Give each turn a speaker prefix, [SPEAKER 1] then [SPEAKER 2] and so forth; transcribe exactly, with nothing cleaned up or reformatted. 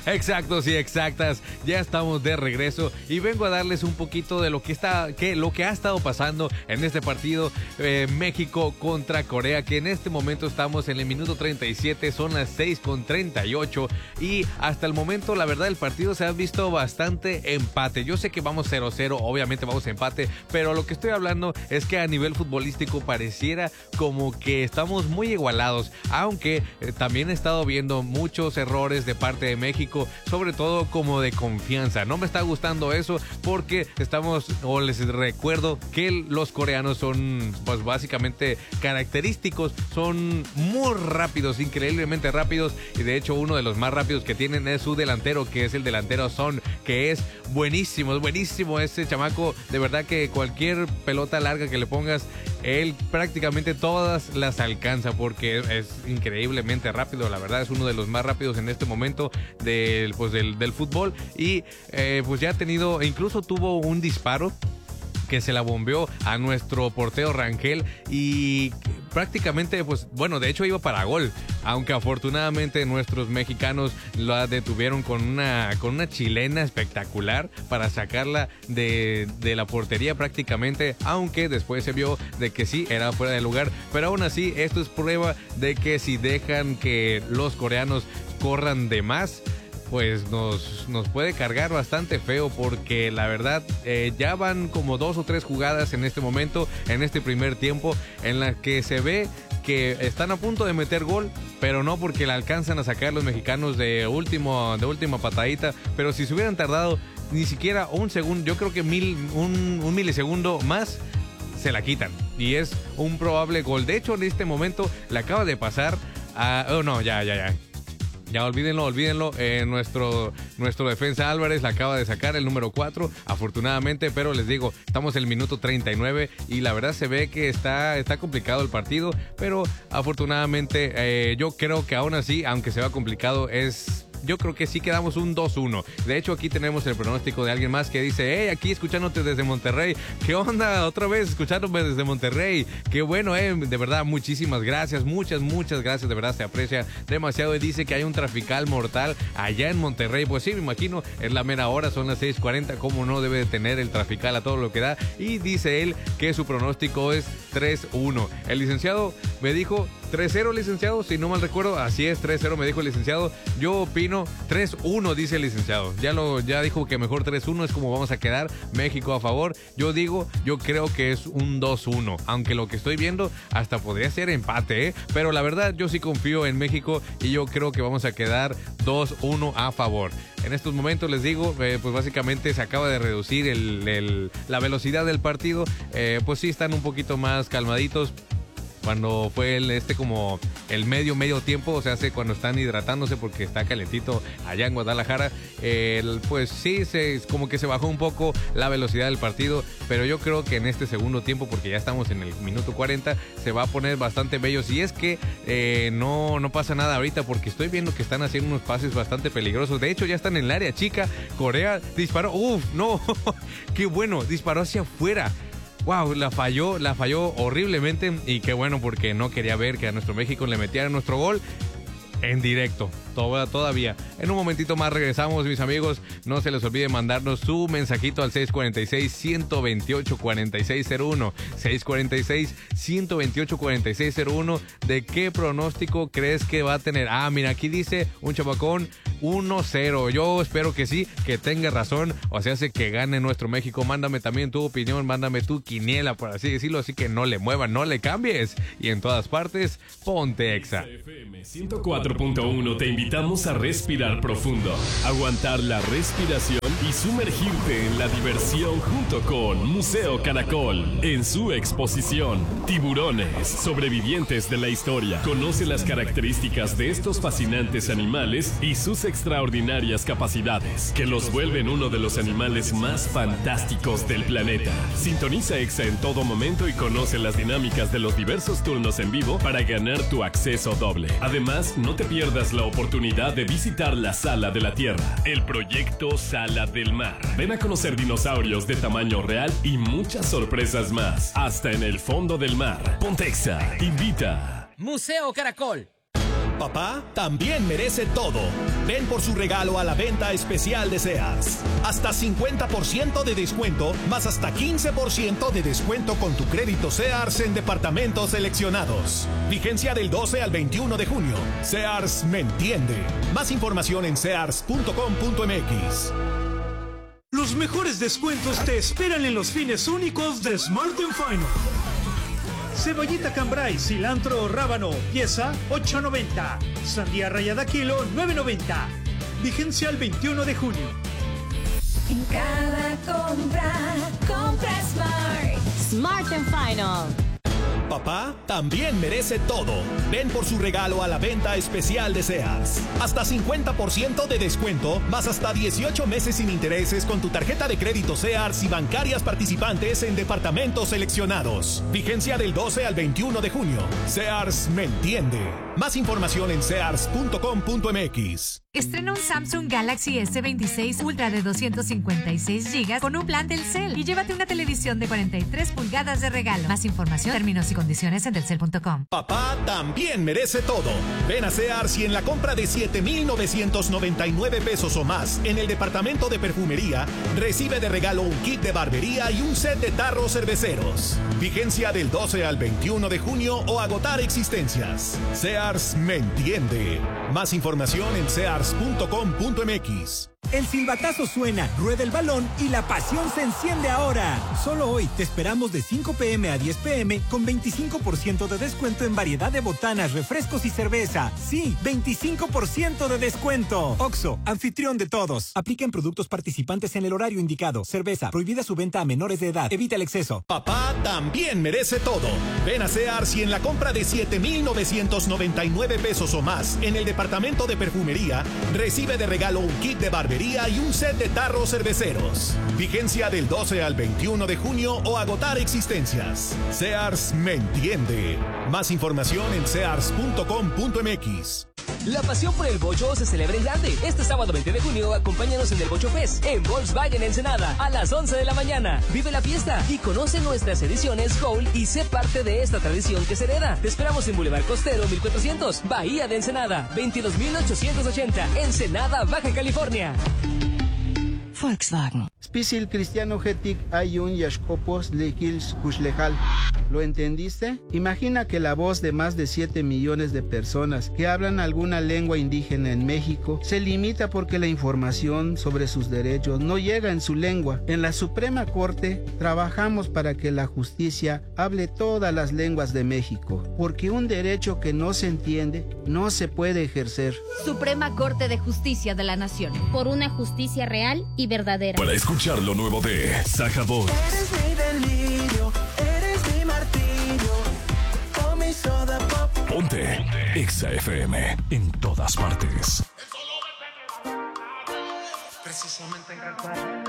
[SPEAKER 1] Exactos y exactas, ya estamos de regreso y vengo a darles un poquito de lo que está, que lo que ha estado pasando en este partido eh, México contra Corea, que en este momento estamos en el minuto treinta y siete, son las seis con treinta y ocho y hasta el momento la verdad el partido se ha visto bastante empate. Yo sé que vamos cero cero, obviamente vamos a empate, pero lo que estoy hablando es que a nivel futbolístico pareciera como que estamos muy igualados, aunque eh, también he estado viendo muchos errores de parte de México, sobre todo como de confianza. No me está gustando eso porque estamos, o les recuerdo que los coreanos son pues básicamente característicos, son muy rápidos, increíblemente rápidos, y de hecho uno de los más rápidos que tienen es su delantero, que es el delantero Son, que es buenísimo, es buenísimo ese chamaco, de verdad que cualquier pelota larga que le pongas, él prácticamente todas las alcanza porque es increíblemente rápido. La verdad es uno de los más rápidos en este momento del, pues del, del fútbol y eh, pues ya ha tenido, incluso tuvo un disparo que se la bombeó a nuestro portero Rangel y prácticamente, pues bueno, de hecho iba para gol, aunque afortunadamente nuestros mexicanos la detuvieron con una, con una chilena espectacular para sacarla de, de la portería prácticamente, aunque después se vio de que sí, era fuera de lugar, pero aún así esto es prueba de que si dejan que los coreanos corran de más, pues nos, nos puede cargar bastante feo porque la verdad eh, ya van como dos o tres jugadas en este momento, en este primer tiempo, en las que se ve que están a punto de meter gol, pero no porque la alcanzan a sacar los mexicanos de, último, de última patadita, pero si se hubieran tardado ni siquiera un segundo, yo creo que mil, un, un milisegundo más, se la quitan y es un probable gol. De hecho en este momento le acaba de pasar a... Oh no, ya, ya, ya. Ya olvídenlo, olvídenlo, eh, nuestro, nuestro defensa Álvarez la acaba de sacar, el número cuatro, afortunadamente, pero les digo, estamos en el minuto treinta y nueve y la verdad se ve que está, está complicado el partido, pero afortunadamente eh, yo creo que aún así, aunque se va complicado, es... Yo creo que sí quedamos un dos uno. De hecho, aquí tenemos el pronóstico de alguien más que dice: hey, aquí escuchándote desde Monterrey. ¿Qué onda? Otra vez escuchándome desde Monterrey. Qué bueno, eh. De verdad, muchísimas gracias. Muchas, muchas gracias. De verdad, se aprecia demasiado. Y dice que hay un trafical mortal allá en Monterrey. Pues sí, me imagino, es la mera hora, son las seis cuarenta. ¿Cómo no debe de tener el trafical a todo lo que da? Y dice él que su pronóstico es tres uno. El licenciado me dijo tres cero, licenciado, si no mal recuerdo. Así es, tres cero me dijo el licenciado. Yo opino tres uno, dice el licenciado. Ya lo ya dijo que mejor tres uno es como vamos a quedar. México a favor. Yo digo, yo creo que es un dos uno. Aunque lo que estoy viendo hasta podría ser empate, ¿eh? Pero la verdad yo sí confío en México y yo creo que vamos a quedar dos uno a favor. En estos momentos les digo, eh, pues básicamente se acaba de reducir el, el, la velocidad del partido. Eh, pues sí están un poquito más calmaditos. Cuando fue el, este como el medio, medio tiempo, o sea, hace cuando están hidratándose porque está calentito allá en Guadalajara, eh, pues sí, se, como que se bajó un poco la velocidad del partido, pero yo creo que en este segundo tiempo, porque ya estamos en el minuto cuarenta, se va a poner bastante bello. Si es que eh, no, no pasa nada ahorita, porque estoy viendo que están haciendo unos pases bastante peligrosos. De hecho, ya están en el área chica. Corea disparó, uff, no, qué bueno, disparó hacia afuera. Wow, la falló, la falló horriblemente y qué bueno porque no quería ver que a nuestro México le metiera nuestro gol en directo. Todavía. En un momentito más regresamos, mis amigos. No se les olvide mandarnos su mensajito al seis cuatro seis, uno dos ocho, cuatro seis cero uno. seis cuatro seis, uno dos ocho, cuatro seis cero uno. ¿De qué pronóstico crees que va a tener? Ah, mira, aquí dice un chabacón uno cero. Yo espero que sí, que tenga razón. O sea, hace que gane nuestro México. Mándame también tu opinión, mándame tu quiniela, por así decirlo. Así que no le muevan, no le cambies. Y en todas partes, ponte Exa.
[SPEAKER 2] F M ciento cuatro punto uno te invitamos a respirar profundo, aguantar la respiración y sumergirte en la diversión junto con Museo Caracol. En su exposición, Tiburones, sobrevivientes de la historia. Conoce las características de estos fascinantes animales y sus extraordinarias capacidades, que los vuelven uno de los animales más fantásticos del planeta. Sintoniza Exa en todo momento y conoce las dinámicas de los diversos turnos en vivo para ganar tu acceso doble. Además, no te pierdas la oportunidad de visitar la Sala de la Tierra, el proyecto Sala del Mar. Ven a conocer dinosaurios de tamaño real y muchas sorpresas más, hasta en el fondo del mar. Ponte Exa invita.
[SPEAKER 3] Museo Caracol. Papá también merece todo. Ven por su regalo a la venta especial de Sears. Hasta cincuenta por ciento de descuento, más hasta quince por ciento de descuento con tu crédito Sears en departamentos seleccionados. Vigencia del doce al veintiuno de junio. Sears me entiende. Más información en sears punto com punto m x.
[SPEAKER 4] Los mejores descuentos te esperan en los fines únicos de Smart and Final. Cebollita cambray, cilantro o rábano, pieza ocho noventa. Sandía rallada kilo nueve noventa. Vigencia el veintiuno de junio.
[SPEAKER 5] En cada compra, compra Smart. Smart and Final.
[SPEAKER 3] Papá también merece todo. Ven por su regalo a la venta especial de Sears. Hasta cincuenta por ciento de descuento, más hasta dieciocho meses sin intereses con tu tarjeta de crédito Sears y bancarias participantes en departamentos seleccionados. Vigencia del doce al veintiuno de junio. Sears me entiende. Más información en sears punto com punto m x.
[SPEAKER 6] Estrena un Samsung Galaxy S veintiséis Ultra de doscientos cincuenta y seis gigas con un plan Telcel y llévate una televisión de cuarenta y tres pulgadas de regalo. Más información, términos y condiciones en telcel punto com.
[SPEAKER 3] Papá también merece todo. Ven a Sears y en la compra de siete mil novecientos noventa y nueve pesos o más en el departamento de perfumería, recibe de regalo un kit de barbería y un set de tarros cerveceros. Vigencia del doce al veintiuno de junio o agotar existencias. Sears me entiende. Más información en sears punto com punto m x.
[SPEAKER 7] El silbatazo suena, rueda el balón y la pasión se enciende ahora. Solo hoy te esperamos de cinco p m a diez p m con veinticinco por ciento de descuento en variedad de botanas, refrescos y cerveza. Sí, veinticinco por ciento de descuento. Oxxo, anfitrión de todos. Aplica en productos participantes en el horario indicado. Cerveza, prohibida su venta a menores de edad. Evita el exceso.
[SPEAKER 3] Papá también merece todo. Ven a Sears y en la compra de siete mil novecientos noventa y nueve pesos o más en el departamento de perfumería, recibe de regalo un kit de barbería y un set de tarros cerveceros. Vigencia del doce al veintiuno de junio o agotar existencias. Sears me entiende. Más información en sears punto com punto m x.
[SPEAKER 8] La pasión por el bocho se celebra en grande. Este sábado veinte de junio, acompáñanos en el Bocho Fest en Volkswagen Ensenada a las once de la mañana. Vive la fiesta y conoce nuestras ediciones Gold y sé parte de esta tradición que se hereda. Te esperamos en Boulevard Costero mil cuatrocientos, Bahía de Ensenada, veintidós mil ochocientos ochenta, Ensenada, Baja California.
[SPEAKER 9] Volkswagen.
[SPEAKER 10] Spisil Cristiano Getik Ayun Yashkopos Lekils Kushlejal. ¿Lo entendiste? Imagina que la voz de más de siete millones de personas que hablan alguna lengua indígena en México se limita porque la información sobre sus derechos no llega en su lengua. En la Suprema Corte trabajamos para que la justicia hable todas las lenguas de México, porque un derecho que no se entiende no se puede ejercer.
[SPEAKER 11] Suprema Corte de Justicia de la Nación. Por una justicia real y verdadera.
[SPEAKER 2] Para escuchar lo nuevo de Saja Boys.
[SPEAKER 12] Eres mi delirio, eres mi martirio, oh mi soda pop.
[SPEAKER 2] Ponte Exa F M en todas partes.
[SPEAKER 12] Precisamente en